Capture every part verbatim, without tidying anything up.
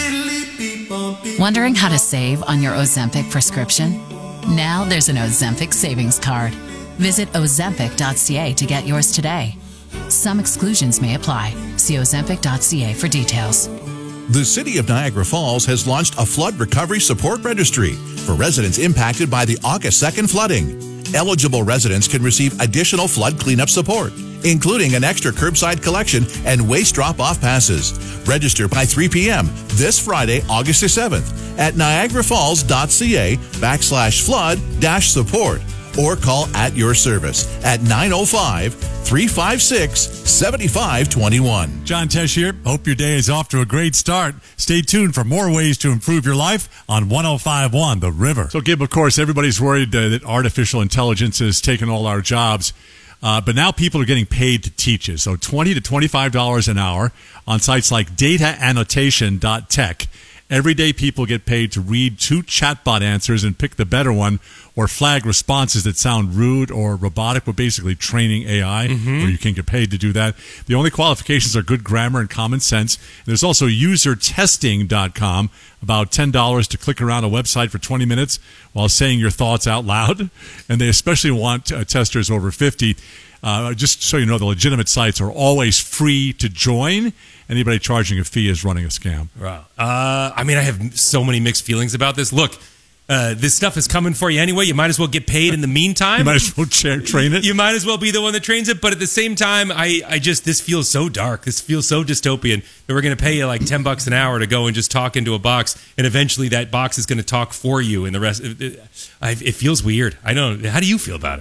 Wondering how to save on your Ozempic prescription? Now there's an Ozempic savings card. Visit ozempic dot c a to get yours today. Some exclusions may apply. See ozempic dot c a for details. The City of Niagara Falls has launched a flood recovery support registry for residents impacted by the August second flooding. Eligible residents can receive additional flood cleanup support, including an extra curbside collection and waste drop-off passes. Register by three p.m. this Friday, August the seventh at niagara falls dot c a backslash flood dash support or call at your service at nine oh five, three five six, seven five two one. John Tesh here. Hope your day is off to a great start. Stay tuned for more ways to improve your life on one oh five point one The River. So, Gib, of course, everybody's worried uh, that artificial intelligence has taken all our jobs. Uh, but now people are getting paid to teach it. So twenty to twenty-five dollars an hour on sites like data annotation dot tech. Everyday people get paid to read two chatbot answers and pick the better one, or flag responses that sound rude or robotic. We're basically training A I, mm-hmm. where you can get paid to do that. The only qualifications are good grammar and common sense. And there's also user testing dot com, about ten dollars to click around a website for twenty minutes while saying your thoughts out loud. And they especially want uh, testers over fifty. Uh, just so you know, the legitimate sites are always free to join. Anybody charging a fee is running a scam. Wow. Uh, I mean, I have so many mixed feelings about this. Look, uh, this stuff is coming for you anyway. You might as well get paid in the meantime. You might as well tra- train it. You might as well be the one that trains it. But at the same time, I, I just, this feels so dark. This feels so dystopian that we're going to pay you like ten bucks an hour to go and just talk into a box. And eventually that box is going to talk for you. And the rest, it, I, it feels weird. I don't know. How do you feel about it?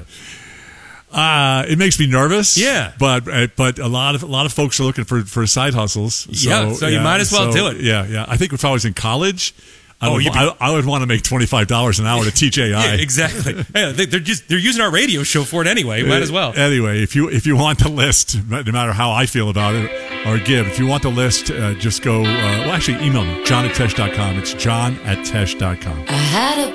Uh, it makes me nervous. Yeah, but uh, but a lot of a lot of folks are looking for, for side hustles. So, yeah, so you yeah, might as well so, do it. Yeah, yeah. I think if I was in college, I oh, would, be, I, I would want to make twenty-five dollars an hour to teach A I. Yeah, exactly. Yeah, they, they're just they're using our radio show for it anyway. Might as well. Anyway, if you if you want the list, no matter how I feel about it or Gib, if you want the list, uh, just go. Uh, well, actually, email me John at Tesh dot com. It's John at Tesh dot com. I had a